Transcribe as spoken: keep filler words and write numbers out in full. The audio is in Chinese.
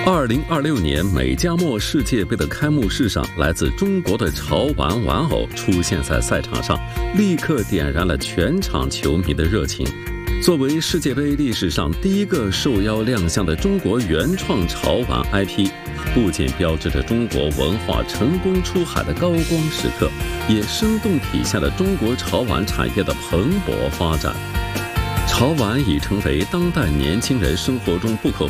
二零二六年美加墨世界杯的开幕式上，来自中国的潮玩玩偶出现在赛场上，立刻点燃了全场球迷的热情。作为世界杯历史上第一个受邀亮相的中国原创潮玩 I P， 不仅标志着中国文化成功出海的高光时刻，也生动体现了中国潮玩产业的蓬勃发展。潮玩已成为当代年轻人生活中不可